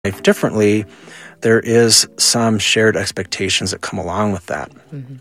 life differently, there is some shared expectations that come along with that.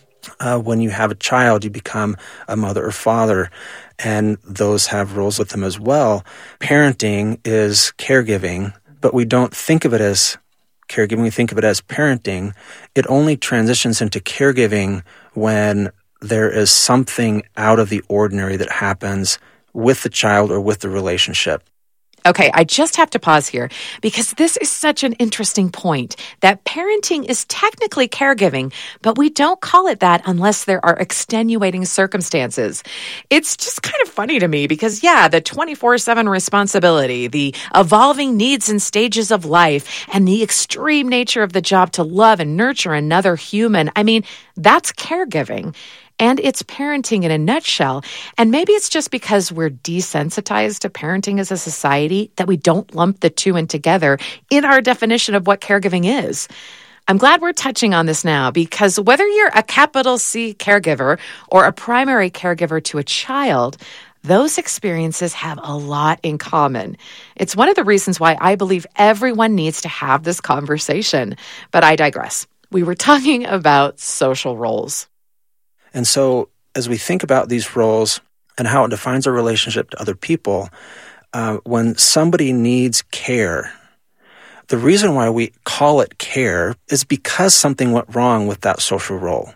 When you have a child, you become a mother or father, and those have roles with them as well. Parenting is caregiving, but we don't think of it as caregiving, we think of it as parenting. It only transitions into caregiving when there is something out of the ordinary that happens with the child or with the relationship. Okay, I just have to pause here because this is such an interesting point that parenting is technically caregiving, but we don't call it that unless there are extenuating circumstances. It's just kind of funny to me because, yeah, the 24/7 responsibility, the evolving needs and stages of life, and the extreme nature of the job to love and nurture another human, I mean, that's caregiving. And it's parenting in a nutshell. And maybe it's just because we're desensitized to parenting as a society that we don't lump the two in together in our definition of what caregiving is. I'm glad we're touching on this now because whether you're a capital C caregiver or a primary caregiver to a child, those experiences have a lot in common. It's one of the reasons why I believe everyone needs to have this conversation. But I digress. We were talking about social roles. And so as we think about these roles and how it defines our relationship to other people, when somebody needs care, the reason why we call it care is because something went wrong with that social role.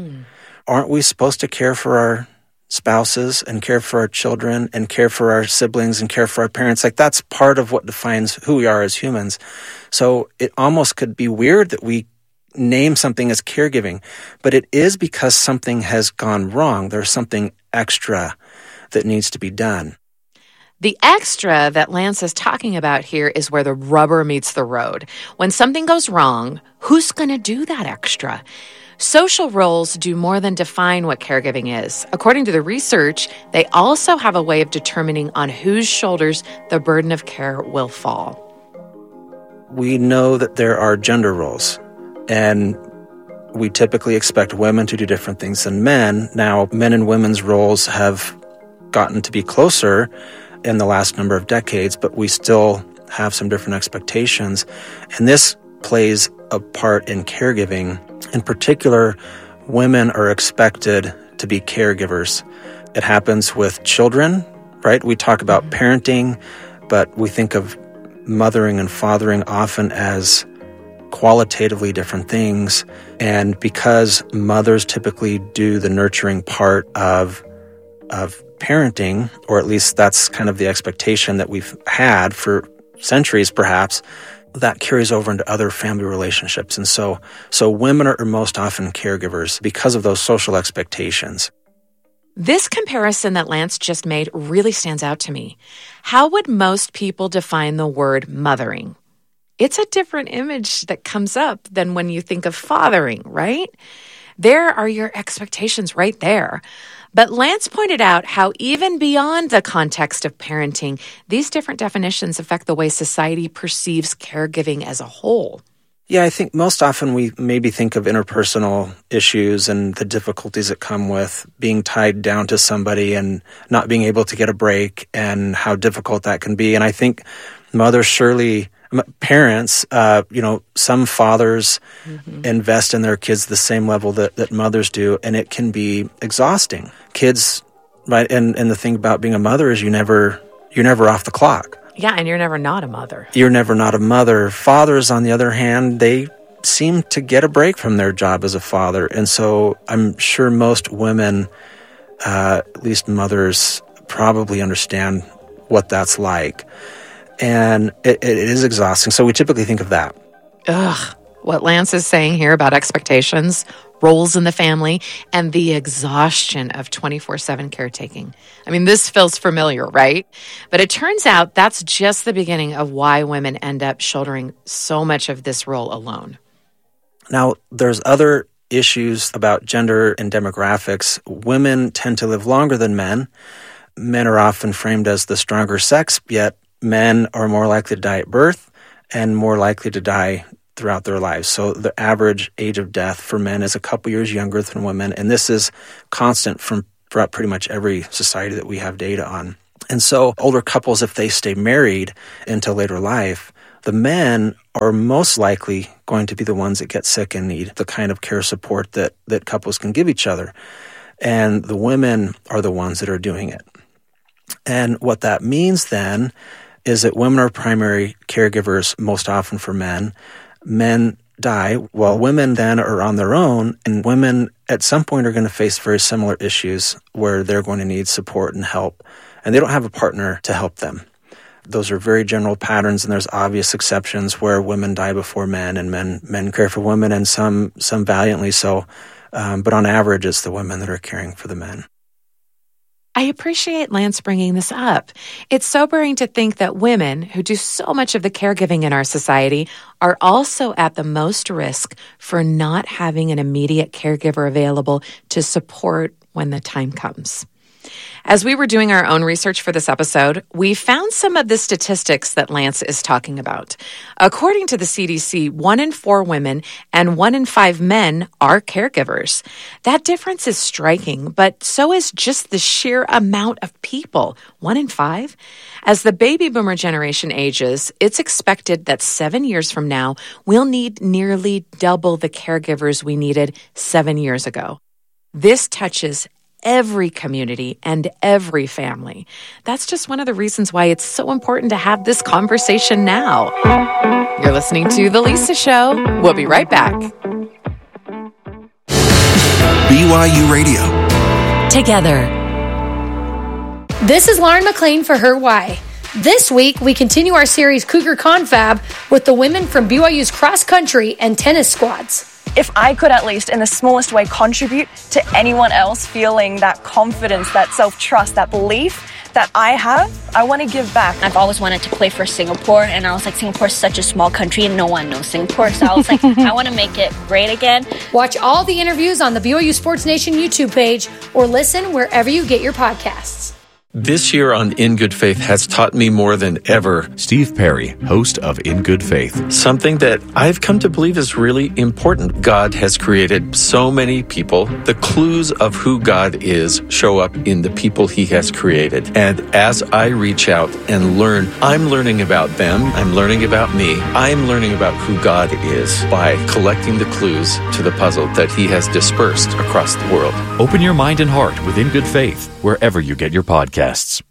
Aren't we supposed to care for our spouses and care for our children and care for our siblings and care for our parents? Like, that's part of what defines who we are as humans. So it almost could be weird that we name something as caregiving, but it is because something has gone wrong. There's something extra that needs to be done. The extra that Lance is talking about here is where the rubber meets the road. When something goes wrong, who's going to do that extra? Social roles do more than define what caregiving is. According to the research, they also have a way of determining on whose shoulders the burden of care will fall. We know that there are gender roles, and we typically expect women to do different things than men. Now, men and women's roles have gotten to be closer in the last number of decades, but we still have some different expectations. And this plays a part in caregiving. In particular, women are expected to be caregivers. It happens with children, right? We talk about parenting, but we think of mothering and fathering often as qualitatively different things. And because mothers typically do the nurturing part of parenting, or at least that's kind of the expectation that we've had for centuries perhaps, that carries over into other family relationships. And so women are most often caregivers because of those social expectations. This comparison that Lance just made really stands out to me. How would most people define the word mothering? It's a different image that comes up than when you think of fathering, right? There are your expectations right there. But Lance pointed out how even beyond the context of parenting, these different definitions affect the way society perceives caregiving as a whole. Yeah, I think most often we maybe think of interpersonal issues and the difficulties that come with being tied down to somebody and not being able to get a break and how difficult that can be. And I think parents, some fathers invest in their kids the same level that mothers do, and it can be exhausting. Kids, right? And the thing about being a mother is you're never off the clock. Yeah, and you're never not a mother. You're never not a mother. Fathers, on the other hand, they seem to get a break from their job as a father. And so I'm sure most women, at least mothers, probably understand what that's like. And it is exhausting. So we typically think of that. What Lance is saying here about expectations, roles in the family, and the exhaustion of 24/7 caretaking. I mean, this feels familiar, right? But it turns out that's just the beginning of why women end up shouldering so much of this role alone. Now, there's other issues about gender and demographics. Women tend to live longer than men. Men are often framed as the stronger sex, yet men are more likely to die at birth and more likely to die throughout their lives. So the average age of death for men is a couple years younger than women, and this is constant throughout pretty much every society that we have data on. And so older couples, if they stay married into later life, the men are most likely going to be the ones that get sick and need the kind of care support that couples can give each other. And the women are the ones that are doing it. And what that means then is that women are primary caregivers most often for men. Men die while women then are on their own, and women at some point are going to face very similar issues where they're going to need support and help, and they don't have a partner to help them. Those are very general patterns, and there's obvious exceptions where women die before men, and men care for women, and some valiantly so. But on average, it's the women that are caring for the men. I appreciate Lance bringing this up. It's sobering to think that women, who do so much of the caregiving in our society, are also at the most risk for not having an immediate caregiver available to support when the time comes. As we were doing our own research for this episode, we found some of the statistics that Lance is talking about. According to the CDC, 1 in 4 women and 1 in 5 men are caregivers. That difference is striking, but so is just the sheer amount of people, 1 in 5. As the baby boomer generation ages, it's expected that 7 years from now, we'll need nearly double the caregivers we needed 7 years ago. This touches every community and every family. That's just one of the reasons why it's so important to have this conversation now. You're listening to The Lisa Show. We'll be right back. BYU Radio. Together. This is Lauren McLean for Her Why. This week, we continue our series Cougar Confab with the women from BYU's cross country and tennis squads. If I could at least in the smallest way contribute to anyone else feeling that confidence, that self-trust, that belief that I have, I want to give back. I've always wanted to play for Singapore, and I was like, Singapore's such a small country and no one knows Singapore, so I was like, I want to make it great again. Watch all the interviews on the BYU Sports Nation YouTube page or listen wherever you get your podcasts. This year on In Good Faith has taught me more than ever. Steve Perry, host of In Good Faith. Something that I've come to believe is really important. God has created so many people. The clues of who God is show up in the people he has created. And as I reach out and learn, I'm learning about them. I'm learning about me. I'm learning about who God is by collecting the clues to the puzzle that he has dispersed across the world. Open your mind and heart with In Good Faith, wherever you get your podcasts.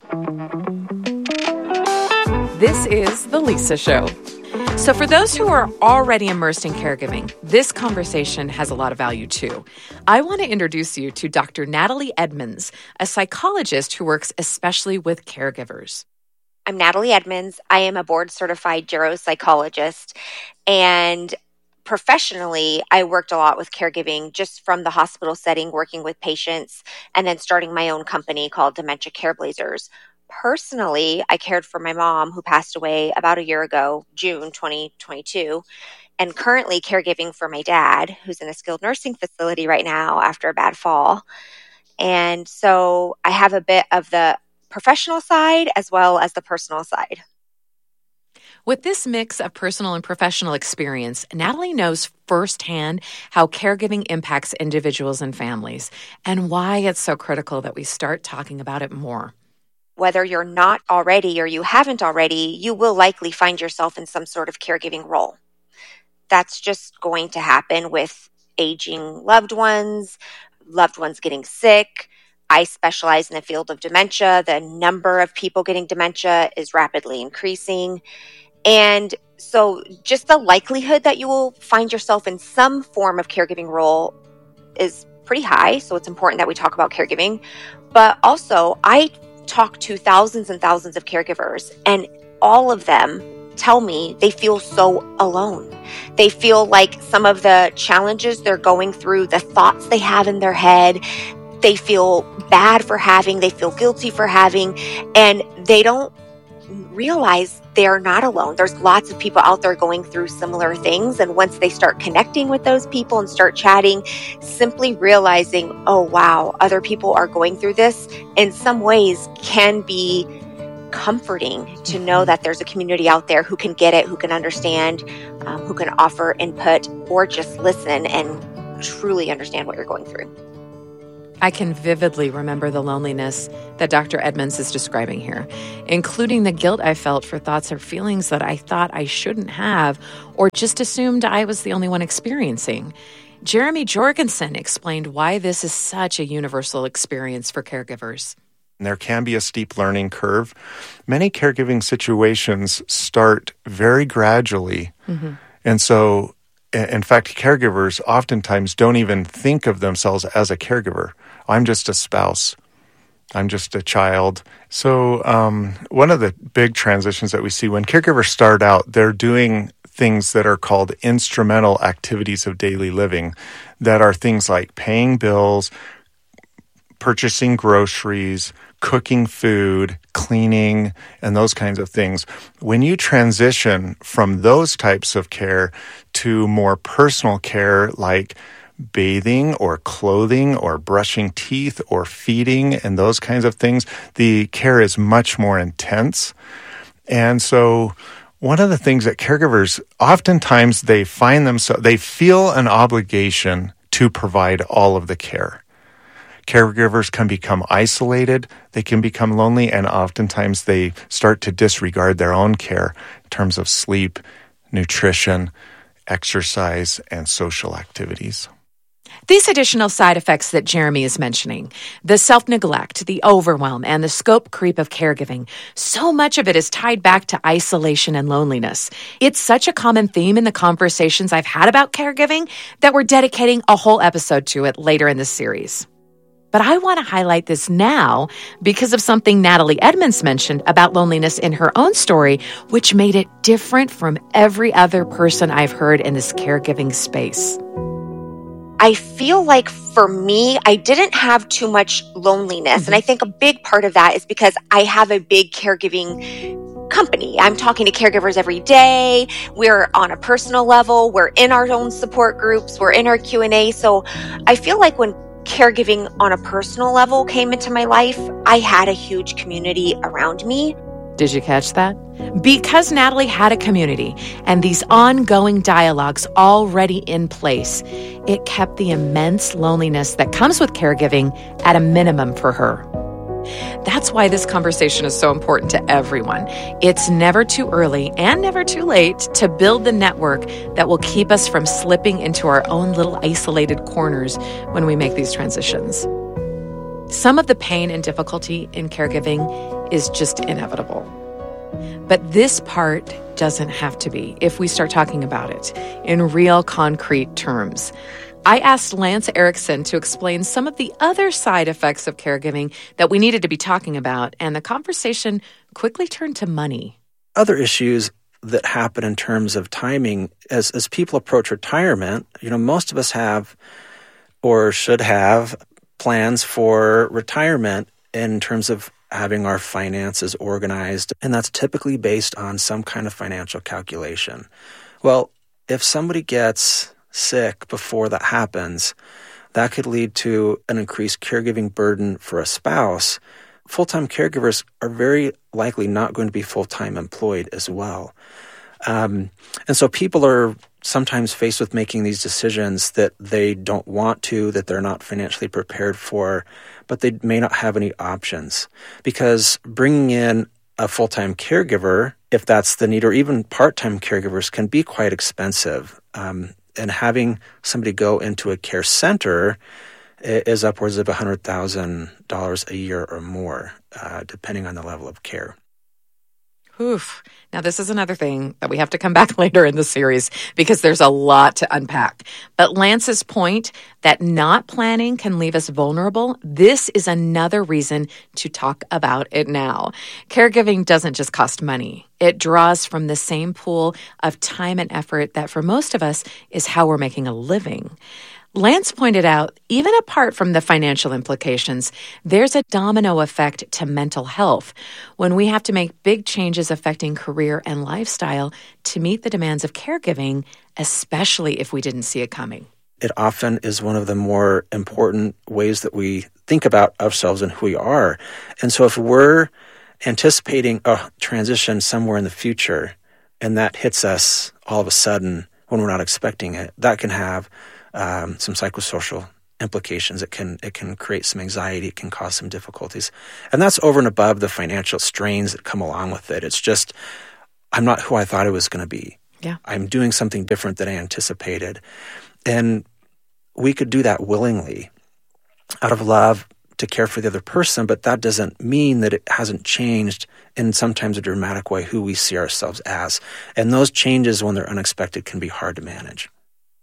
This is The Lisa Show. So for those who are already immersed in caregiving, this conversation has a lot of value too. I want to introduce you to Dr. Natalie Edmonds, a psychologist who works especially with caregivers. I'm Natalie Edmonds. I am a board-certified geropsychologist, and professionally, I worked a lot with caregiving just from the hospital setting, working with patients, and then starting my own company called Dementia Careblazers. Personally, I cared for my mom who passed away about a year ago, June 2022, and currently caregiving for my dad, who's in a skilled nursing facility right now after a bad fall. And so I have a bit of the professional side as well as the personal side. With this mix of personal and professional experience, Natalie knows firsthand how caregiving impacts individuals and families and why it's so critical that we start talking about it more. Whether you're not already or you haven't already, you will likely find yourself in some sort of caregiving role. That's just going to happen with aging loved ones getting sick. I specialize in the field of dementia. The number of people getting dementia is rapidly increasing. And so just the likelihood that you will find yourself in some form of caregiving role is pretty high. So it's important that we talk about caregiving. But also, I talk to thousands and thousands of caregivers, and all of them tell me they feel so alone. They feel like some of the challenges they're going through, the thoughts they have in their head, they feel bad for having, they feel guilty for having, and they don't realize they're not alone. There's lots of people out there going through similar things. And once they start connecting with those people and start chatting, simply realizing, oh, wow, other people are going through this in some ways can be comforting to know that there's a community out there who can get it, who can understand, who can offer input or just listen and truly understand what you're going through. I can vividly remember the loneliness that Dr. Edmonds is describing here, including the guilt I felt for thoughts or feelings that I thought I shouldn't have or just assumed I was the only one experiencing. Jeremy Jorgensen explained why this is such a universal experience for caregivers. There can be a steep learning curve. Many caregiving situations start very gradually. Mm-hmm. And so, in fact, caregivers oftentimes don't even think of themselves as a caregiver. I'm just a spouse. I'm just a child. So one of the big transitions that we see when caregivers start out, they're doing things that are called instrumental activities of daily living, that are things like paying bills, purchasing groceries, cooking food, cleaning, and those kinds of things. When you transition from those types of care to more personal care like bathing or clothing or brushing teeth or feeding and those kinds of things, the care is much more intense. And so one of the things that caregivers, oftentimes they feel an obligation to provide all of the care. Caregivers can become isolated, they can become lonely, and oftentimes they start to disregard their own care in terms of sleep, nutrition, exercise, and social activities. These additional side effects that Jeremy is mentioning, the self-neglect, the overwhelm, and the scope creep of caregiving, so much of it is tied back to isolation and loneliness. It's such a common theme in the conversations I've had about caregiving that we're dedicating a whole episode to it later in this series. But I want to highlight this now because of something Natalie Edmonds mentioned about loneliness in her own story, which made it different from every other person I've heard in this caregiving space. I feel like for me, I didn't have too much loneliness. And I think a big part of that is because I have a big caregiving company. I'm talking to caregivers every day. We're on a personal level. We're in our own support groups. We're in our Q&A. So I feel like when caregiving on a personal level came into my life, I had a huge community around me. Did you catch that? Because Natalie had a community and these ongoing dialogues already in place, it kept the immense loneliness that comes with caregiving at a minimum for her. That's why this conversation is so important to everyone. It's never too early and never too late to build the network that will keep us from slipping into our own little isolated corners when we make these transitions. Some of the pain and difficulty in caregiving is just inevitable. But this part doesn't have to be if we start talking about it in real concrete terms. I asked Lance Erickson to explain some of the other side effects of caregiving that we needed to be talking about, and the conversation quickly turned to money. Other issues that happen in terms of timing as people approach retirement, most of us have or should have plans for retirement in terms of having our finances organized, and that's typically based on some kind of financial calculation. Well, if somebody gets sick before that happens, that could lead to an increased caregiving burden for a spouse. Full-time caregivers are very likely not going to be full-time employed as well. And so people are sometimes faced with making these decisions that they don't want to, that they're not financially prepared for, but they may not have any options. Because bringing in a full-time caregiver, if that's the need, or even part-time caregivers, can be quite expensive. And having somebody go into a care center is upwards of $100,000 a year or more, depending on the level of care. Oof. Now, this is another thing that we have to come back later in the series because there's a lot to unpack. But Lance's point that not planning can leave us vulnerable, this is another reason to talk about it now. Caregiving doesn't just cost money. It draws from the same pool of time and effort that for most of us is how we're making a living. Lance pointed out, even apart from the financial implications, there's a domino effect to mental health when we have to make big changes affecting career and lifestyle to meet the demands of caregiving, especially if we didn't see it coming. It often is one of the more important ways that we think about ourselves and who we are. And so if we're anticipating a transition somewhere in the future and that hits us all of a sudden when we're not expecting it, that can have some psychosocial implications. It can create some anxiety. It can cause some difficulties. And that's over and above the financial strains that come along with it. It's just, I'm not who I thought I was going to be. Yeah. I'm doing something different than I anticipated. And we could do that willingly out of love to care for the other person, but that doesn't mean that it hasn't changed in sometimes a dramatic way who we see ourselves as. And those changes, when they're unexpected, can be hard to manage.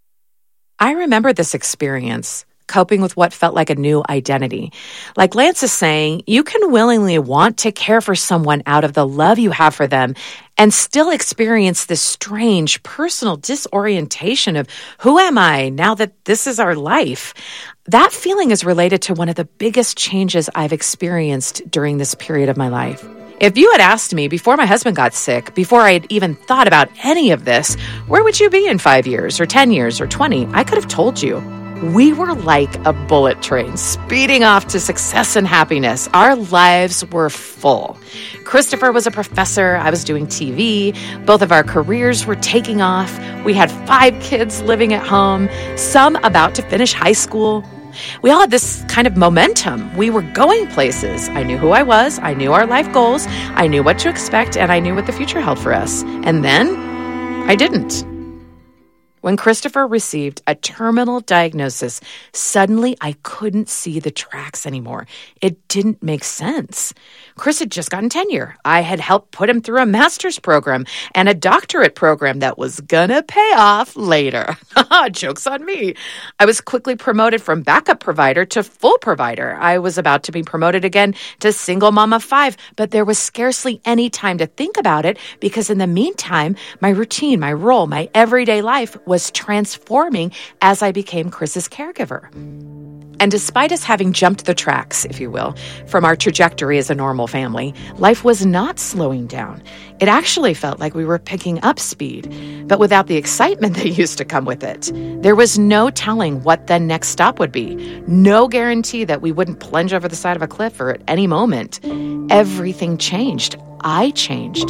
I remember this experience, coping with what felt like a new identity. Like Lance is saying, you can willingly want to care for someone out of the love you have for them and still experience this strange personal disorientation of who am I now that this is our life? That feeling is related to one of the biggest changes I've experienced during this period of my life. If you had asked me before my husband got sick, before I had even thought about any of this, where would you be in 5 years or 10 years or 20? I could have told you. We were like a bullet train speeding off to success and happiness. Our lives were full. Christopher was a professor. I was doing TV. Both of our careers were taking off. We had 5 kids living at home, some about to finish high school. We all had this kind of momentum. We were going places. I knew who I was. I knew our life goals. I knew what to expect, and I knew what the future held for us. And then I didn't. When Christopher received a terminal diagnosis, suddenly I couldn't see the tracks anymore. It didn't make sense. Chris had just gotten tenure. I had helped put him through a master's program and a doctorate program that was gonna pay off later. Joke's on me. I was quickly promoted from backup provider to full provider. I was about to be promoted again to single mom of 5, but there was scarcely any time to think about it because in the meantime, my routine, my role, my everyday life was transforming as I became Chris's caregiver. And despite us having jumped the tracks, if you will, from our trajectory as a normal family, life was not slowing down. It actually felt like we were picking up speed, but without the excitement that used to come with it. There was no telling what the next stop would be. No guarantee that we wouldn't plunge over the side of a cliff or at any moment. Everything changed. I changed.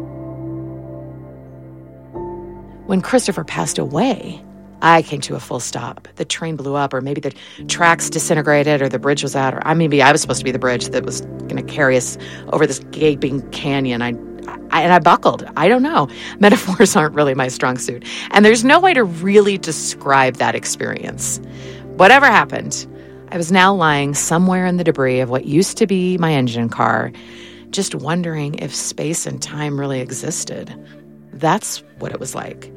When Christopher passed away, I came to a full stop. The train blew up, or maybe the tracks disintegrated, or the bridge was out, or maybe I was supposed to be the bridge that was going to carry us over this gaping canyon. I buckled. I don't know. Metaphors aren't really my strong suit. And there's no way to really describe that experience. Whatever happened, I was now lying somewhere in the debris of what used to be my engine car, just wondering if space and time really existed. That's what it was like.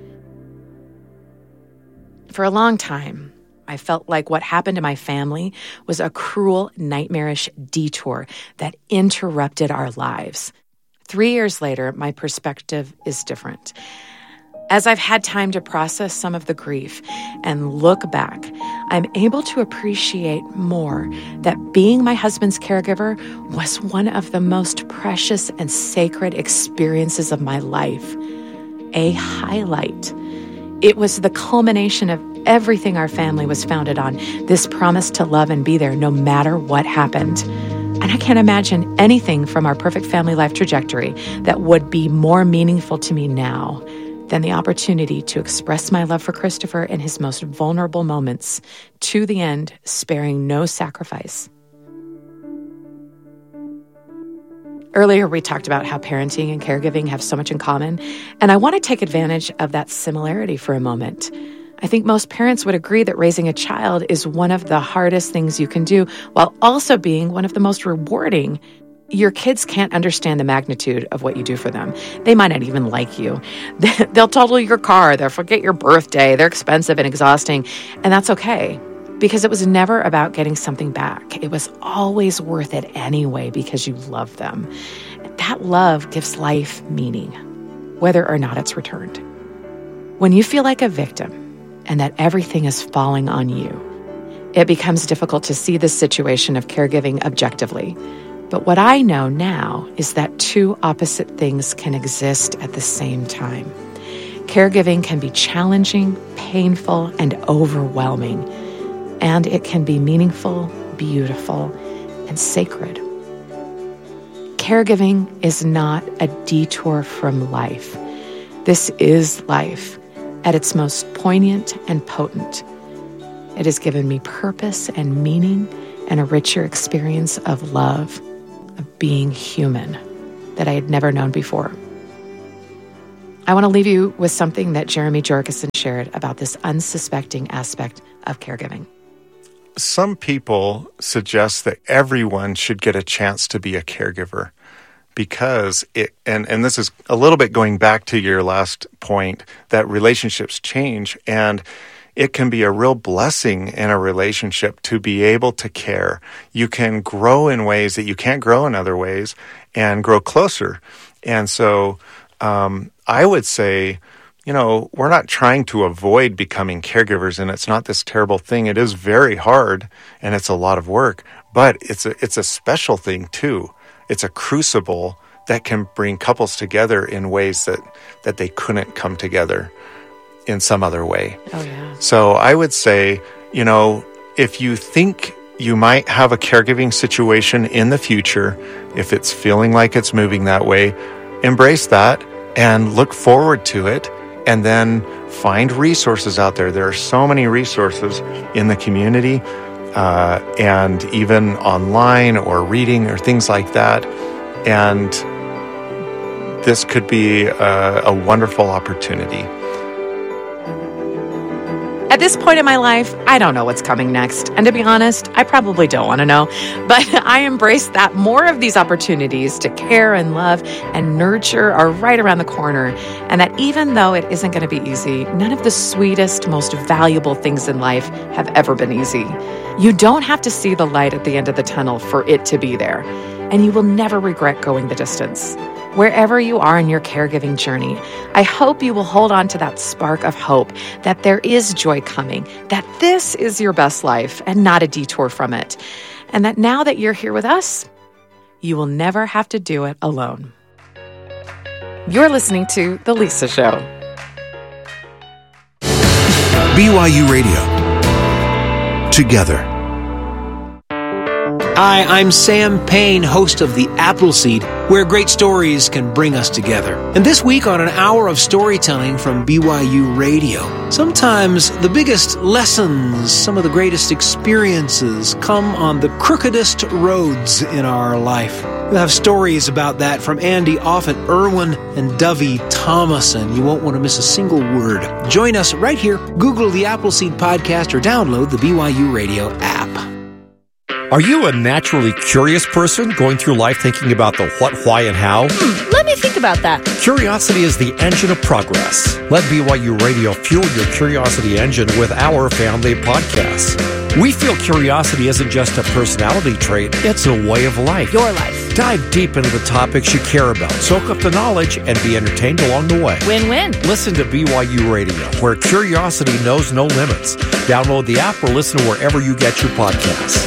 For a long time, I felt like what happened to my family was a cruel, nightmarish detour that interrupted our lives. 3 years later, my perspective is different. As I've had time to process some of the grief and look back, I'm able to appreciate more that being my husband's caregiver was one of the most precious and sacred experiences of my life. A highlight. It was the culmination of everything our family was founded on, this promise to love and be there no matter what happened. And I can't imagine anything from our perfect family life trajectory that would be more meaningful to me now than the opportunity to express my love for Christopher in his most vulnerable moments to the end, sparing no sacrifice. Earlier, we talked about how parenting and caregiving have so much in common, and I want to take advantage of that similarity for a moment. I think most parents would agree that raising a child is one of the hardest things you can do, while also being one of the most rewarding. Your kids can't understand the magnitude of what you do for them. They might not even like you. They'll total your car, they'll forget your birthday, they're expensive and exhausting, and that's okay. Because it was never about getting something back. It was always worth it anyway because you love them. That love gives life meaning, whether or not it's returned. When you feel like a victim and that everything is falling on you, it becomes difficult to see the situation of caregiving objectively. But what I know now is that 2 opposite things can exist at the same time. Caregiving can be challenging, painful, and overwhelming. And it can be meaningful, beautiful, and sacred. Caregiving is not a detour from life. This is life at its most poignant and potent. It has given me purpose and meaning and a richer experience of love, of being human that I had never known before. I want to leave you with something that Jeremy Jorgensen shared about this unsuspecting aspect of caregiving. Some people suggest that everyone should get a chance to be a caregiver because and this is a little bit going back to your last point, that relationships change, and it can be a real blessing in a relationship to be able to care. You can grow in ways that you can't grow in other ways and grow closer. And so I would say, we're not trying to avoid becoming caregivers, and it's not this terrible thing. It is very hard, and it's a lot of work, but it's a special thing too. It's a crucible that can bring couples together in ways that they couldn't come together in some other way. Oh, yeah. So I would say, if you think you might have a caregiving situation in the future, if it's feeling like it's moving that way, embrace that and look forward to it, and then find resources out there. There are so many resources in the community, and even online or reading or things like that. And this could be a wonderful opportunity. At this point in my life, I don't know what's coming next. And to be honest, I probably don't want to know. But I embrace that more of these opportunities to care and love and nurture are right around the corner. And that even though it isn't going to be easy, none of the sweetest, most valuable things in life have ever been easy. You don't have to see the light at the end of the tunnel for it to be there. And you will never regret going the distance. Wherever you are in your caregiving journey, I hope you will hold on to that spark of hope that there is joy coming, that this is your best life and not a detour from it. And that now that you're here with us, you will never have to do it alone. You're listening to The Lisa Show. BYU Radio. Together. Hi, I'm Sam Payne, host of The Appleseed, where great stories can bring us together. And this week on an hour of storytelling from BYU Radio, sometimes the biggest lessons, some of the greatest experiences come on the crookedest roads in our life. We'll have stories about that from Andy Offit Irwin and Dovey Thomason. You won't want to miss a single word. Join us right here. Google The Appleseed Podcast or download the BYU Radio app. Are you a naturally curious person going through life thinking about the what, why, and how? Let me think about that. Curiosity is the engine of progress. Let BYU Radio fuel your curiosity engine with our family of podcasts. We feel curiosity isn't just a personality trait, it's a way of life. Your life. Dive deep into the topics you care about. Soak up the knowledge and be entertained along the way. Win-win. Listen to BYU Radio, where curiosity knows no limits. Download the app or listen wherever you get your podcasts.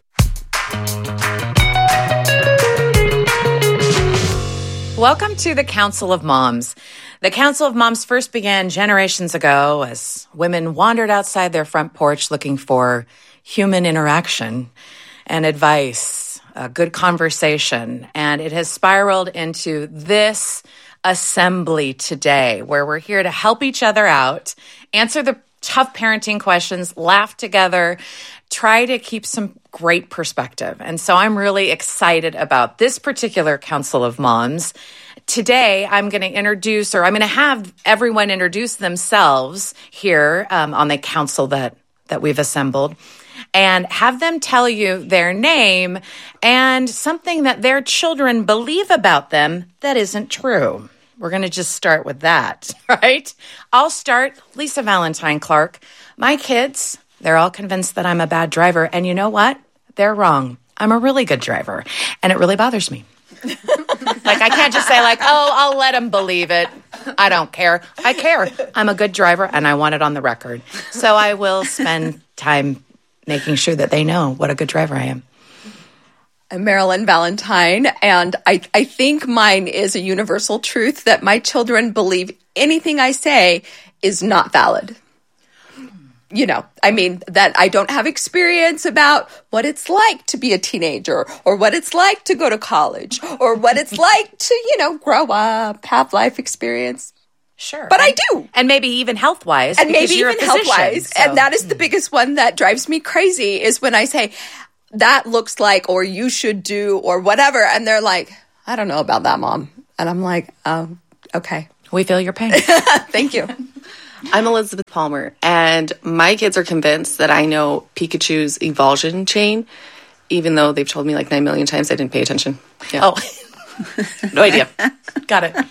Welcome to the Council of Moms. The Council of Moms first began generations ago as women wandered outside their front porch looking for human interaction and advice, a good conversation. And it has spiraled into this assembly today where we're here to help each other out, answer the tough parenting questions, laugh together, try to keep some great perspective. And so I'm really excited about this particular Council of Moms. Today, I'm going to have everyone introduce themselves here on the council that we've assembled and have them tell you their name and something that their children believe about them that isn't true. We're going to just start with that, right? I'll start. Lisa Valentine Clark. My kids, they're all convinced that I'm a bad driver. And you know what? They're wrong. I'm a really good driver. And it really bothers me. Like, I can't just say I'll let them believe it. I don't care. I care. I'm a good driver and I want it on the record. So I will spend time making sure that they know what a good driver I am. I'm Marilyn Valentine, and I think mine is a universal truth that my children believe anything I say is not valid. That I don't have experience about what it's like to be a teenager or what it's like to go to college or what it's like to, grow up, have life experience. Sure. But I do. And maybe even health-wise. And maybe you're even a physician, health-wise. so. And that is the biggest one that drives me crazy is when I say, that looks like, or you should do, or whatever. And they're like, I don't know about that, Mom. And I'm like, oh, okay. We feel your pain. Thank you. I'm Elizabeth Palmer, and my kids are convinced that I know Pikachu's evolution chain, even though they've told me like 9 million times I didn't pay attention. Yeah. Oh, no idea. Got it.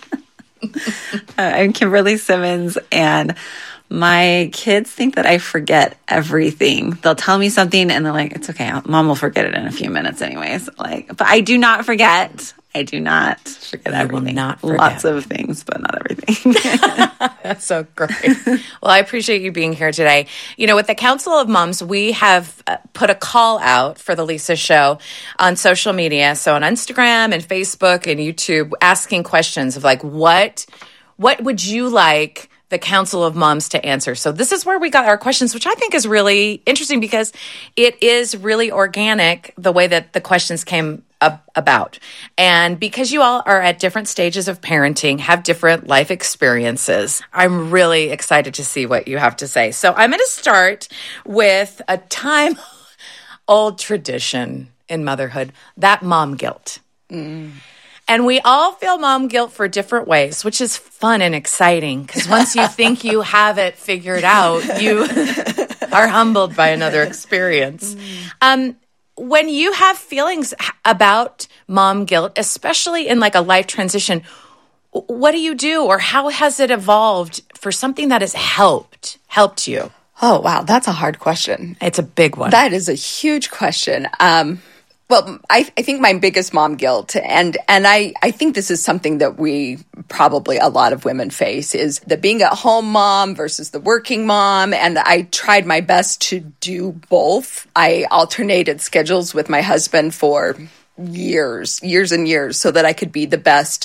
I'm Kimberly Simmons, and my kids think that I forget everything. They'll tell me something, and they're like, it's okay, Mom will forget it in a few minutes anyways. But I do not forget. I do not forget everything. Will not forget. Lots of things, but not everything. That's so great. Well, I appreciate you being here today. With the Council of Moms, we have put a call out for the Lisa Show on social media. So on Instagram and Facebook and YouTube, asking questions of like, what would you like the Council of Moms to answer? So this is where we got our questions, which I think is really interesting because it is really organic, the way that the questions came about. And because you all are at different stages of parenting, have different life experiences, I'm really excited to see what you have to say. So I'm going to start with a time-old tradition in motherhood, that mom guilt. And we all feel mom guilt for different ways, which is fun and exciting because once you think you have it figured out, you are humbled by another experience. When you have feelings about mom guilt, especially in like a life transition, what do you do, or how has it evolved for something that has helped you? Oh, wow. That's a hard question. It's a big one. That is a huge question. Well, I think my biggest mom guilt, and I think this is something that we probably a lot of women face, is the being at home mom versus the working mom. And I tried my best to do both. I alternated schedules with my husband for years and years so that I could be the best,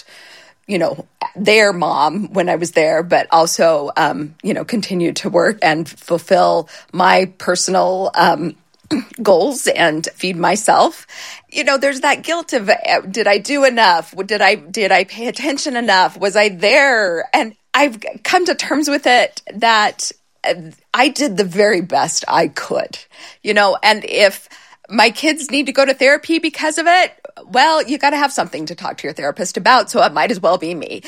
their mom when I was there, but also, continue to work and fulfill my personal, goals and feed myself. There's that guilt of, did I do enough? Did I pay attention enough? Was I there? And I've come to terms with it that I did the very best I could, and if my kids need to go to therapy because of it, well, you got to have something to talk to your therapist about. So it might as well be me.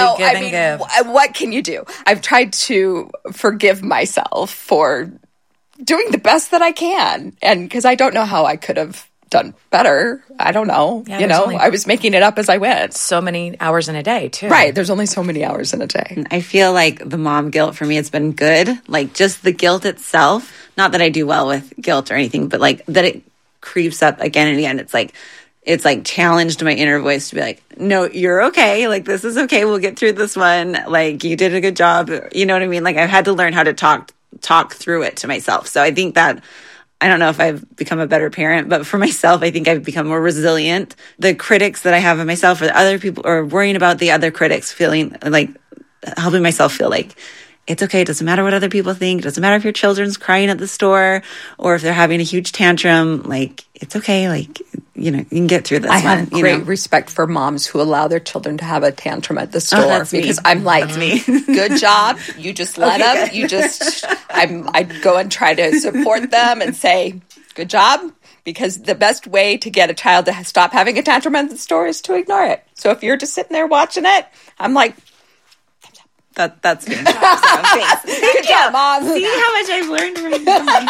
What can you do? I've tried to forgive myself for doing the best that I can. And because I don't know how I could have done better. I don't know. Yeah, I was making it up as I went. So many hours in a day, too. Right. There's only so many hours in a day. I feel like the mom guilt for me has been good. Like just the guilt itself. Not that I do well with guilt or anything, but like that it creeps up again and again. It's like challenged my inner voice to be like, no, you're okay. Like, this is okay. We'll get through this one. Like, you did a good job. You know what I mean? Like, I've had to learn how to talk through it to myself. So I think that, I don't know if I've become a better parent, but for myself, I think I've become more resilient. The critics that I have of myself or the other people, or worrying about the other critics, feeling like, helping myself feel like it's okay. It doesn't matter what other people think. It doesn't matter if your children's crying at the store or if they're having a huge tantrum. Like, it's okay. Like, you can get through this. I have great respect for moms who allow their children to have a tantrum at the store because I'm like, that's me. Good job. You just let them. Good. I go and try to support them and say, good job. Because the best way to get a child to stop having a tantrum at the store is to ignore it. So if you're just sitting there watching it, I'm like, that's me. Good job, Mom. See how much I've learned from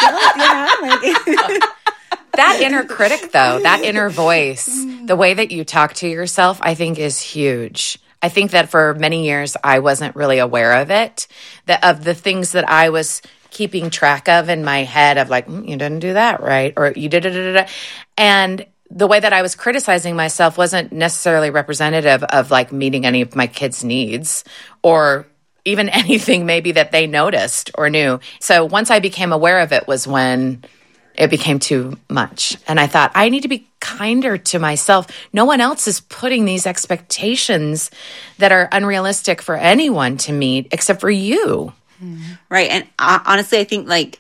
my That inner critic, though, that inner voice, the way that you talk to yourself, I think is huge. I think that for many years, I wasn't really aware of it, of the things that I was keeping track of in my head of like, you didn't do that right, or you did it. And the way that I was criticizing myself wasn't necessarily representative of like meeting any of my kids' needs or even anything maybe that they noticed or knew. So once I became aware of it was when it became too much. And I thought, I need to be kinder to myself. No one else is putting these expectations that are unrealistic for anyone to meet except for you. Right. And honestly, I think like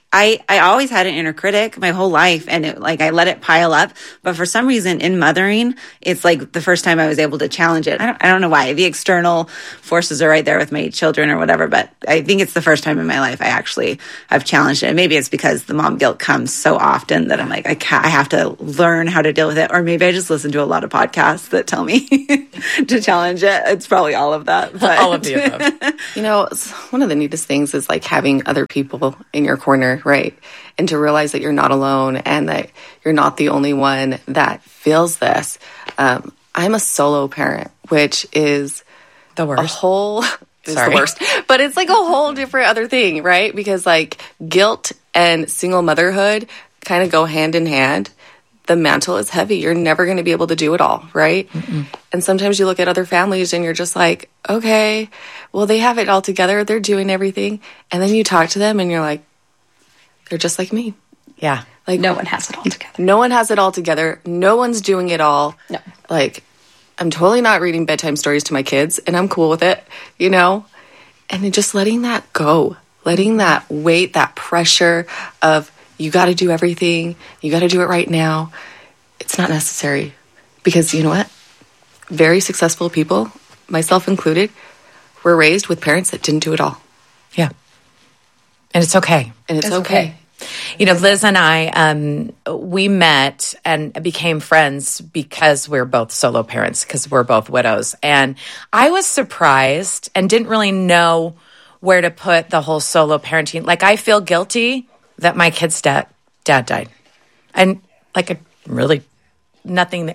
I always had an inner critic my whole life, and I let it pile up. But for some reason in mothering, it's like the first time I was able to challenge it. I don't know why. The external forces are right there with my children or whatever, but I think it's the first time in my life I've challenged it. And maybe it's because the mom guilt comes so often that I'm like, I have to learn how to deal with it. Or maybe I just listen to a lot of podcasts that tell me to challenge it. It's probably all of that. But. All of the above. One of the neatest things is like having other people in your corner, right? And to realize that you're not alone and that you're not the only one that feels this. I'm a solo parent, which is the worst. The worst. But it's like a whole different other thing, right? Because like guilt and single motherhood kind of go hand in hand. The mantle is heavy. You're never going to be able to do it all, right? Mm-mm. And sometimes you look at other families and you're just like, okay, well, they have it all together. They're doing everything. And then you talk to them and you're like, they're just like me. Yeah. Like no one has it all together. No one has it all together. No one's doing it all. No. Like, I'm totally not reading bedtime stories to my kids and I'm cool with it, you know? And then just letting that go, letting that weight, that pressure of, you got to do everything. You got to do it right now. It's not necessary. Because you know what? Very successful people, myself included, were raised with parents that didn't do it all. Yeah. And it's okay. And it's okay. You know, Liz and I, we met and became friends because we're both solo parents, because we're both widows. And I was surprised and didn't really know where to put the whole solo parenting. Like, I feel guilty that my kid's dad died. And like literally nothing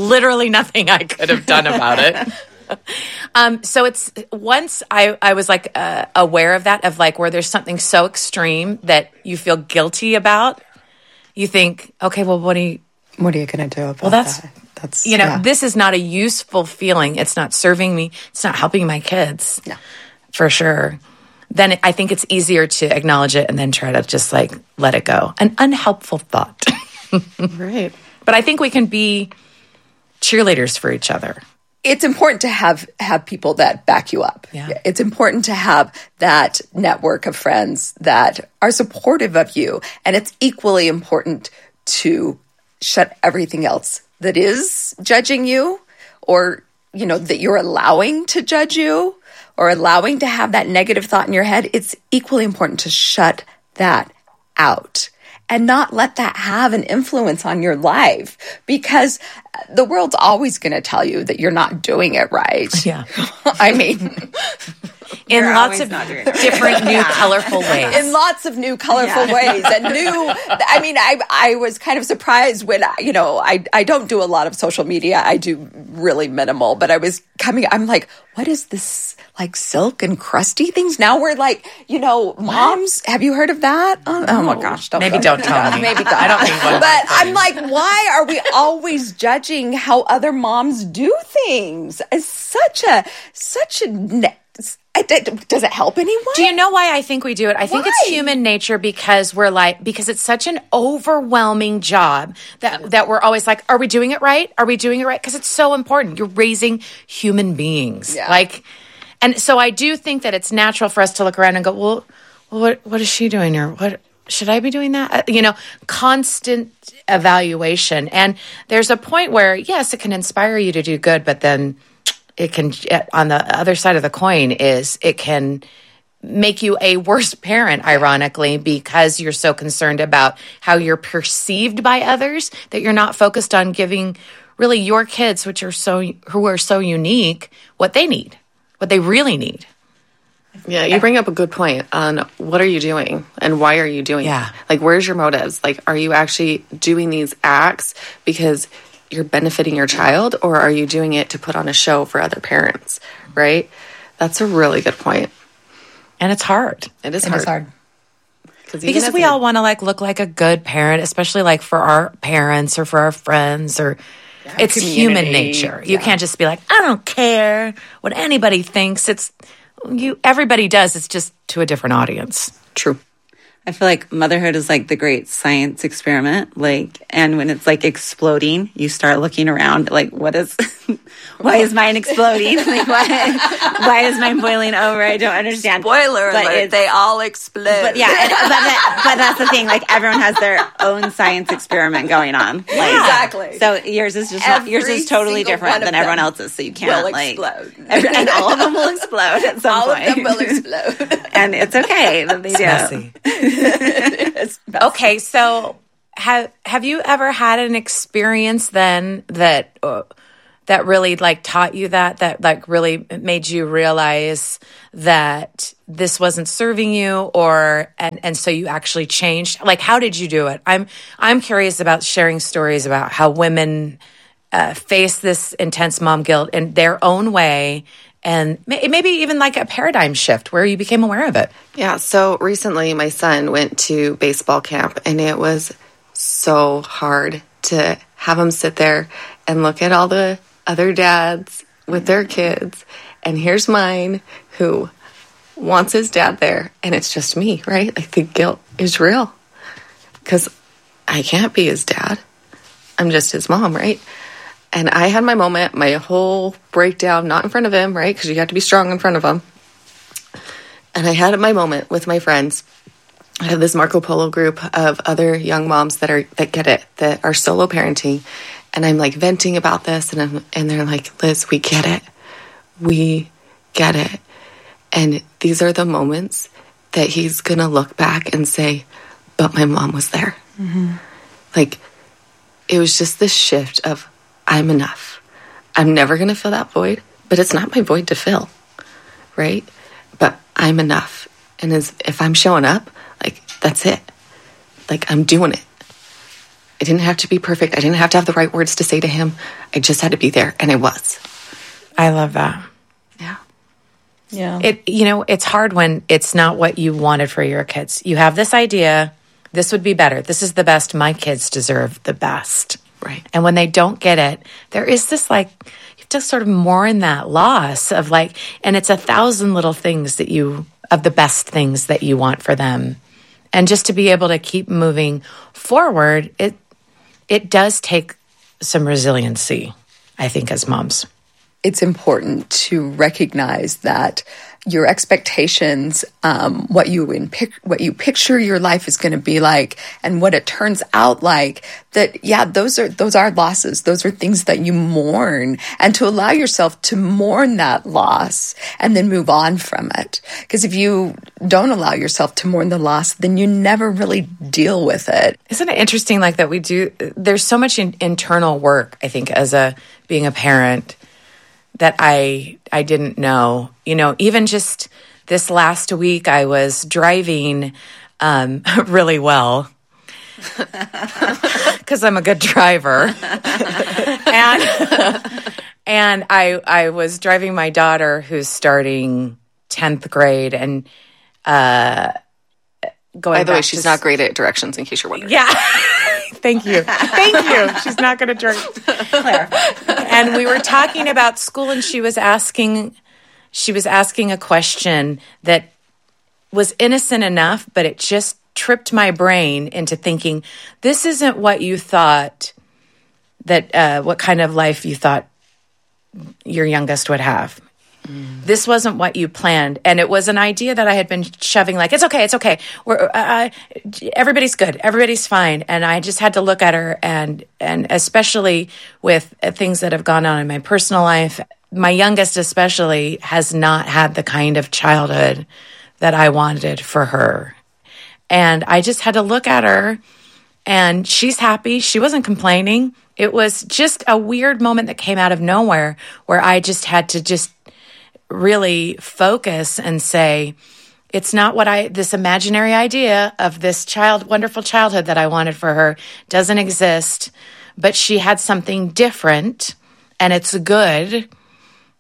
I could have done about it. So it's once I was like aware of that, of like where there's something so extreme that you feel guilty about, you think, okay, well, what are you going to do about that? That's this is not a useful feeling. It's not serving me. It's not helping my kids. No. For sure. Then I think it's easier to acknowledge it and then try to just like let it go. An unhelpful thought. Right. But I think we can be cheerleaders for each other. It's important to have people that back you up. Yeah. It's important to have that network of friends that are supportive of you. And it's equally important to shut everything else that is judging you, or, that you're allowing to judge you, or allowing to have that negative thought in your head. It's equally important to shut that out and not let that have an influence on your life, because the world's always going to tell you that you're not doing it right. Yeah. I mean, in lots of different new colorful ways. In lots of new colorful ways. And I was kind of surprised when, I don't do a lot of social media. I do really minimal, but I'm like, what is this, like silk and crusty things? Now we're like, moms, have you heard of that? Oh my gosh. Don't tell me. Maybe don't. I don't think one. But I'm like, why are we always judging how other moms do things? It's such a does it help anyone? Do you know why I think we do it? I think it's human nature, because because it's such an overwhelming job that we're always like, are we doing it right? Are we doing it right? Because it's so important. You're raising human beings. Yeah. And so I do think that it's natural for us to look around and go, well, what is she doing here? What should I be doing that? Constant evaluation. And there's a point where, yes, it can inspire you to do good, but then it can, on the other side of the coin, is it can make you a worse parent, ironically, because you're so concerned about how you're perceived by others that you're not focused on giving really your kids, who are so unique, what they need, what they really need. Yeah, you bring up a good point on what are you doing and why are you doing it? Like, where's your motives? Like, are you actually doing these acts because you're benefiting your child, or are you doing it to put on a show for other parents, right? That's a really good point. And it's hard. It is hard. Because we all want to look like a good parent, especially for our parents or for our friends, or it's human nature. You can't just be like, I don't care what anybody thinks. Everybody does. It's just to a different audience. True. I feel like motherhood is like the great science experiment. Like, and when it's like exploding, you start looking around like, why is mine exploding? Like, why is mine boiling over? I don't understand. Spoiler alert, they all explode. But but that's the thing. Like, everyone has their own science experiment going on. Like, exactly. So yours is totally different than everyone else's. So you can't explode. And all of them will explode at some point. All of them will explode. And it's okay that they do. Messy. Okay, so have you ever had an experience then that really like taught you that like really made you realize that this wasn't serving you, and so you actually changed? Like, how did you do it? I'm curious about sharing stories about how women face this intense mom guilt in their own way. And maybe even like a paradigm shift where you became aware of it. Yeah. So recently my son went to baseball camp, and it was so hard to have him sit there and look at all the other dads with their kids. And here's mine who wants his dad there. And it's just me, right? Like, the guilt is real because I can't be his dad. I'm just his mom, right? And I had my moment, my whole breakdown, not in front of him, right? Because you have to be strong in front of him. And I had my moment with my friends. I have this Marco Polo group of other young moms that get it, that are solo parenting. And I'm like venting about this, and they're like, Liz, we get it. We get it. And these are the moments that he's going to look back and say, but my mom was there. Mm-hmm. Like, it was just this shift of, I'm enough. I'm never going to fill that void, but it's not my void to fill, right? But I'm enough. And if I'm showing up, like, that's it. Like, I'm doing it. I didn't have to be perfect. I didn't have to have the right words to say to him. I just had to be there, and I was. I love that. Yeah. Yeah. It's hard when it's not what you wanted for your kids. You have this idea, this would be better. This is the best. My kids deserve the best. Right. And when they don't get it, there is this like, you have to sort of mourn that loss of like, and it's 1,000 little things of the best things that you want for them. And just to be able to keep moving forward, it does take some resiliency, I think, as moms. It's important to recognize that your expectations, what you picture your life is going to be like, and what it turns out like, that, yeah, those are losses. Those are things that you mourn, and to allow yourself to mourn that loss and then move on from it. Because if you don't allow yourself to mourn the loss, then you never really deal with it. Isn't it interesting like that we do, there's so much internal work, I think, as being a parent that I didn't know. Even just this last week, I was driving really well because I'm a good driver. and I was driving my daughter who's starting 10th grade and going By the way, she's not great at directions, in case you're wondering. Yeah. Thank you. She's not going to clarify. And we were talking about school, and she was asking a question that was innocent enough, but it just tripped my brain into thinking, this isn't what you thought what kind of life you thought your youngest would have. This wasn't what you planned. And it was an idea that I had been shoving like, it's okay. Everybody's good. Everybody's fine. And I just had to look at her and especially with things that have gone on in my personal life, my youngest especially has not had the kind of childhood that I wanted for her. And I just had to look at her, and she's happy. She wasn't complaining. It was just a weird moment that came out of nowhere where I just had to just really focus and say, it's not this imaginary idea of this wonderful childhood that I wanted for her doesn't exist, but she had something different, and it's good.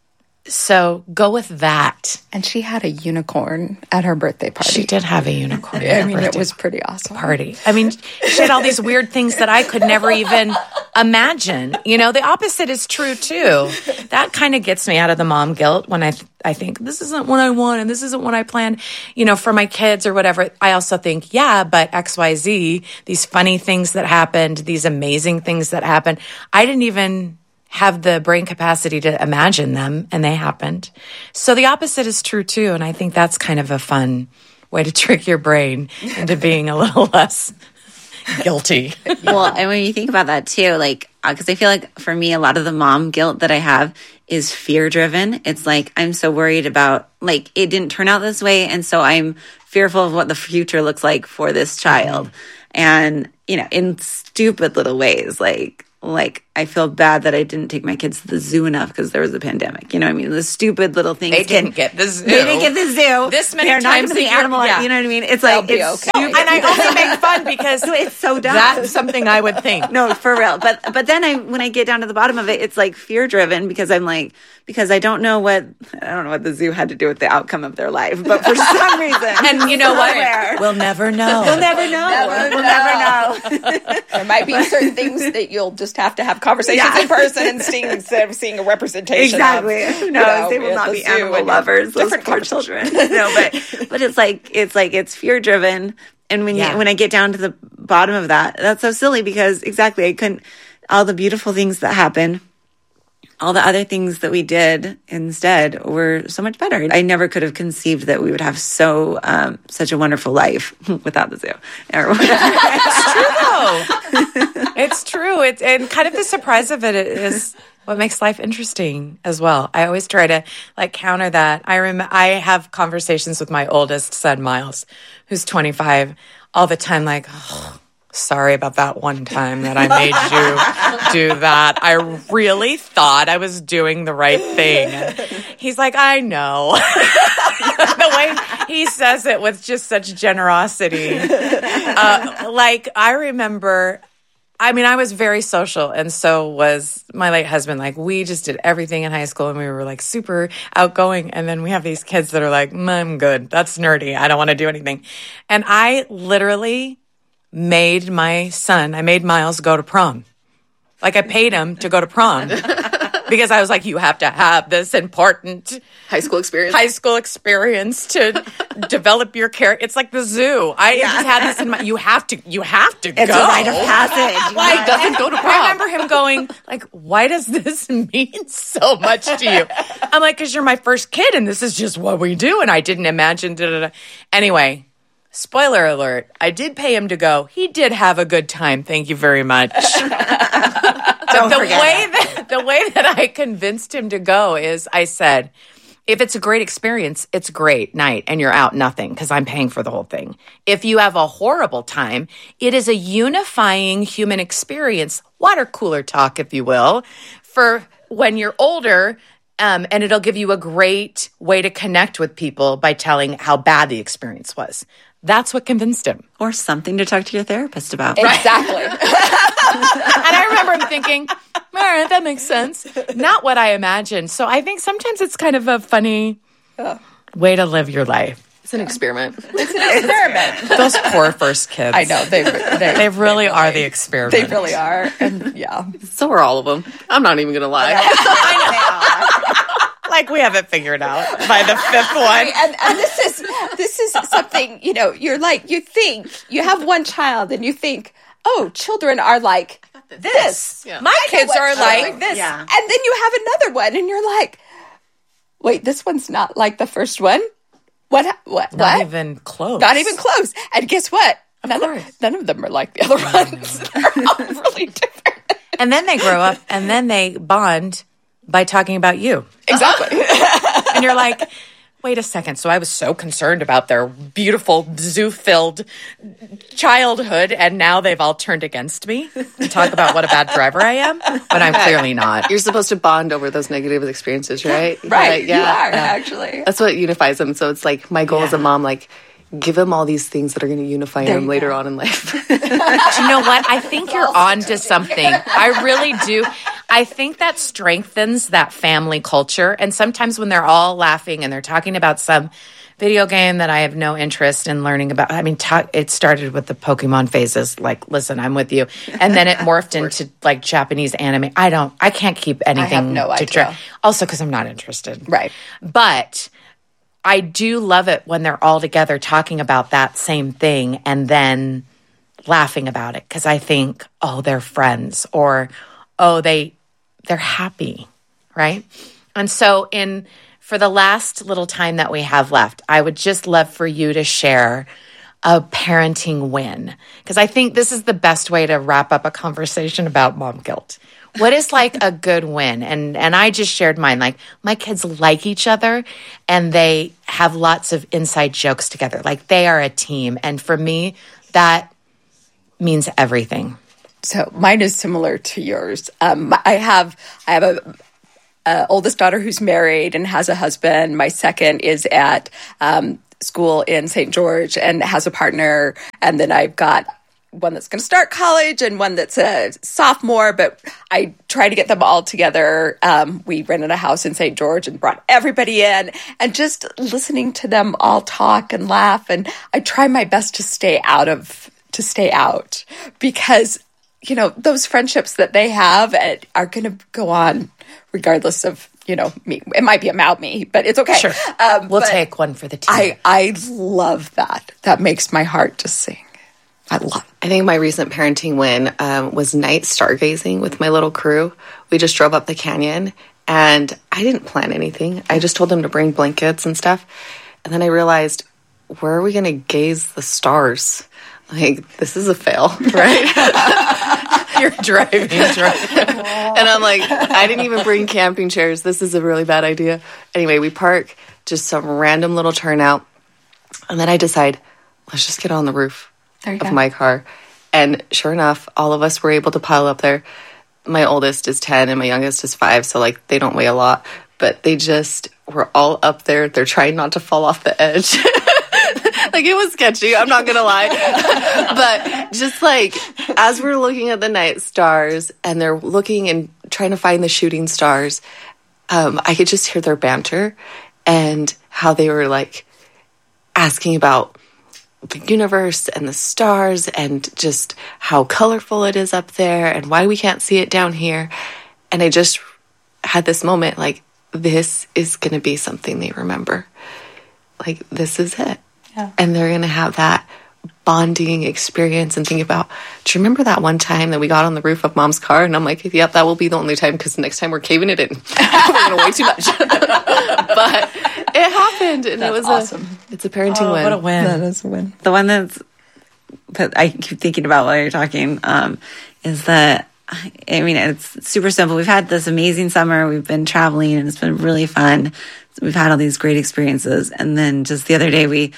So go with that. And she had a unicorn at her birthday party. She did have a unicorn. I mean, it was pretty awesome. Party. I mean, she had all these weird things that I could never even imagine. You know, the opposite is true too. That kind of gets me out of the mom guilt when I think this isn't what I want and this isn't what I planned, you know, for my kids or whatever. I also think, yeah, but XYZ, these funny things that happened, these amazing things that happened, I didn't even have the brain capacity to imagine them, and they happened. So the opposite is true too, and I think that's kind of a fun way to trick your brain into being a little less guilty. Well, and when you think about that too, like, because I feel like for me, a lot of the mom guilt that I have is fear-driven. It's like, I'm so worried about, like, it didn't turn out this way, and so I'm fearful of what the future looks like for this child. And, you know, in stupid little ways, like I feel bad that I didn't take my kids to the zoo enough because there was a pandemic. You know what I mean? The stupid little things. They didn't get the zoo. They didn't get the zoo. This many They're times not the animal. Yeah. You know what I mean? It's like, it's okay. And I only make fun because it's so dumb. That's something I would think. No, for real. But then when I get down to the bottom of it, it's like fear driven because I'm like, because I don't know what the zoo had to do with the outcome of their life, but for some reason. And you know what? We'll never know. We'll never know. We'll never know. There might be certain things that you'll just have to have conversations in person instead of seeing a representation. Exactly. Of, Who knows? They will not be animal lovers. Those poor children. No, but it's like it's fear driven. And when I get down to the bottom of that, that's so silly because exactly I couldn't. All the beautiful things that happened, all the other things that we did instead were so much better. I never could have conceived that we would have such a wonderful life without the zoo. It's true, though. It's true. And kind of the surprise of it is what makes life interesting as well. I always try to counter that. I have conversations with my oldest son, Miles, who's 25, all the time, sorry about that one time that I made you do that. I really thought I was doing the right thing. And he's like, I know. The way he says it with just such generosity. I remember, I was very social, and so was my late husband. We just did everything in high school, and we were super outgoing. And then we have these kids that are like, I'm good. That's nerdy. I don't want to do anything. And I literally made Miles go to prom. I paid him to go to prom because I was like, you have to have this important high school experience to develop your character. It's like the zoo. I just had this in my, you have to it's go. It's a rite of passage. Doesn't go to prom. I remember him going, why does this mean so much to you? I'm like, because you're my first kid and this is just what we do. And I didn't imagine, Anyway, spoiler alert, I did pay him to go. He did have a good time. Thank you very much. The way that I convinced him to go is I said, if it's a great experience, it's a great night and you're out nothing because I'm paying for the whole thing. If you have a horrible time, it is a unifying human experience, water cooler talk, if you will, for when you're older. And it'll give you a great way to connect with people by telling how bad the experience was. That's what convinced him. Or something to talk to your therapist about. Exactly. And I remember him thinking, all right, that makes sense. Not what I imagined. So I think sometimes it's kind of a funny way to live your life. It's an experiment. Those poor first kids. I know. They really are the experiment. They really are. And yeah. So are all of them. I'm not even going to lie. We have it figured out by the fifth one. And this is something, you think, you have one child and you think, oh, children are like this. Yeah. My kids are like this. Yeah. And then you have another one and you're like, wait, this one's not like the first one? What? Not even close. Not even close. And guess what? None of them are like the other ones. They're all really different. And then they grow up and then they bond by talking about you. Exactly. And you're like, wait a second. So I was so concerned about their beautiful zoo-filled childhood, and now they've all turned against me to talk about what a bad driver I am, but I'm clearly not. You're supposed to bond over those negative experiences, right? Right. You are, actually. That's what unifies them. So it's my goal as a mom, give them all these things that are going to unify them later on in life. Do you know what? I think you're on to something. I really do. I think that strengthens that family culture. And sometimes when they're all laughing and they're talking about some video game that I have no interest in learning about. I mean, it started with the Pokemon phases. Like, listen, I'm with you. And then it morphed into like Japanese anime. I can't keep anything. I have no idea. Also, because I'm not interested. Right. But I do love it when they're all together talking about that same thing and then laughing about it. Because I think, oh, they're friends, or oh, they're happy, right? And so for the last little time that we have left, I would just love for you to share a parenting win, because I think this is the best way to wrap up a conversation about mom guilt. What is like a good win? And I just shared mine. Like, my kids like each other and they have lots of inside jokes together. Like, they are a team. And for me, that means everything. So mine is similar to yours. I have a oldest daughter who's married and has a husband. My second is at school in St. George and has a partner. And then I've got one that's going to start college and one that's a sophomore, but I try to get them all together. We rented a house in St. George and brought everybody in, and just listening to them all talk and laugh. And I try my best to stay out because, you know, those friendships that they have are going to go on regardless of, you know, me. It might be about me, but it's okay. Sure. We'll take one for the team. I love that. That makes my heart just sing. I love it. I think my recent parenting win was night stargazing with my little crew. We just drove up the canyon, and I didn't plan anything. I just told them to bring blankets and stuff. And then I realized, where are we going to gaze the stars? Like, this is a fail, right? You're driving. And I'm like, I didn't even bring camping chairs. This is a really bad idea. Anyway, we park just some random little turnout. And then I decide, let's just get on the roof of my car. And sure enough, all of us were able to pile up there. My oldest is 10 and my youngest is 5. So, like, they don't weigh a lot. But they just were all up there. They're trying not to fall off the edge. Like, it was sketchy, I'm not gonna lie. But just like, as we're looking at the night stars and they're looking and trying to find the shooting stars, I could just hear their banter and how they were like asking about the universe and the stars and just how colorful it is up there and why we can't see it down here. And I just had this moment, like, this is gonna be something they remember. Like, this is it. Yeah. And they're going to have that bonding experience and think about, do you remember that one time that we got on the roof of mom's car? And I'm like, yep, that will be the only time, because next time we're caving it in. We're going to weigh too much. But it happened, and it was awesome. It's a parenting win. What a win. That is a win. The one that I keep thinking about while you're talking is that, I mean, it's super simple. We've had this amazing summer. We've been traveling, and it's been really fun. We've had all these great experiences. And then just the other day,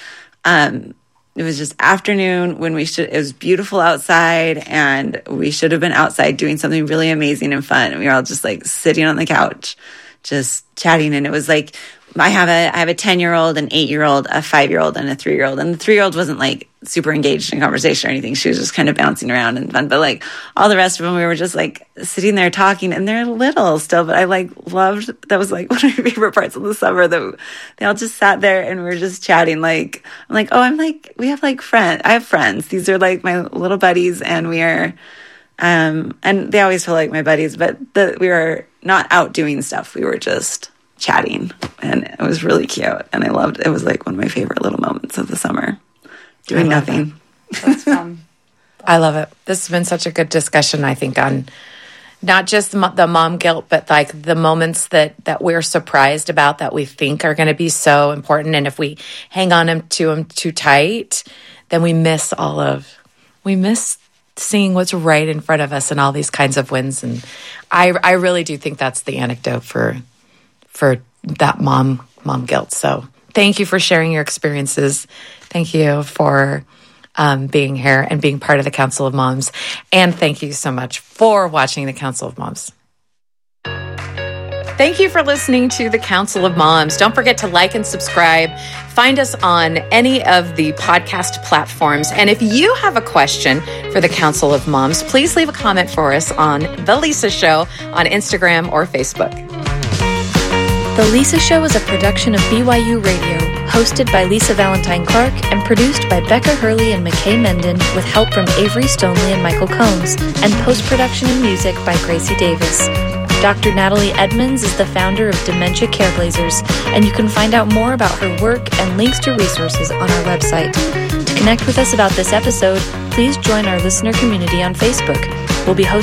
it was just afternoon when it was beautiful outside, and we should have been outside doing something really amazing and fun. And we were all just like sitting on the couch, just chatting. And it was like, I have a 10-year-old, an 8-year-old, a 5-year-old, and a 3-year-old. And the 3-year-old wasn't like super engaged in conversation or anything. She was just kind of bouncing around and fun. But like all the rest of them, we were just like sitting there talking, and they're little still, but I like loved, that was like one of my favorite parts of the summer, that they all just sat there and we were just chatting. Like, I'm like, oh, we have like friends. I have friends. These are like my little buddies, and we are, and they always feel like my buddies, but we were not out doing stuff. We were just chatting, and it was really cute, and I loved it. It was like one of my favorite little moments of the summer, doing nothing. That's fun. I love it. This has been such a good discussion, I think, on not just the mom guilt, but like the moments that we're surprised about, that we think are going to be so important, and if we hang on to them too tight, then we miss seeing what's right in front of us and all these kinds of wins. And I really do think that's the antidote for that mom guilt. So thank you for sharing your experiences. Thank you for being here and being part of the Council of Moms. And thank you so much for watching the Council of Moms. Thank you for listening to the Council of Moms. Don't forget to like and subscribe. Find us on any of the podcast platforms. And if you have a question for the Council of Moms, please leave a comment for us on The Lisa Show on Instagram or Facebook. The Lisa Show is a production of BYU Radio, hosted by Lisa Valentine Clark and produced by Becca Hurley and McKay Menden with help from Avery Stoneley and Michael Combs, and post-production and music by Gracie Davis. Dr. Natalie Edmonds is the founder of Dementia Careblazers, and you can find out more about her work and links to resources on our website. To connect with us about this episode, please join our listener community on Facebook. We'll be hosting